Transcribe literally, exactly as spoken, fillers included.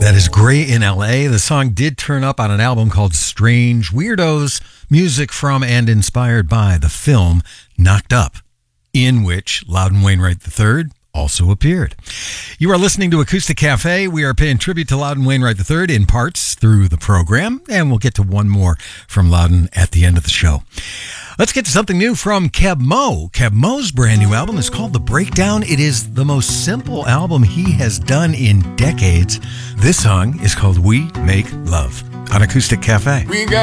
That is Gray in L A. The song did turn up on an album called Strange Weirdos, music from and inspired by the film Knocked Up, in which Loudon Wainwright the third also appeared. You are listening to Acoustic Cafe. We are paying tribute to Loudon Wainwright the third in parts through the program, and we'll get to one more from Loudon at the end of the show. Let's get to something new from Keb Mo. Keb Mo's brand new album is called The Breakdown. It is the most simple album he has done in decades. This song is called We Make Love on Acoustic Cafe. We got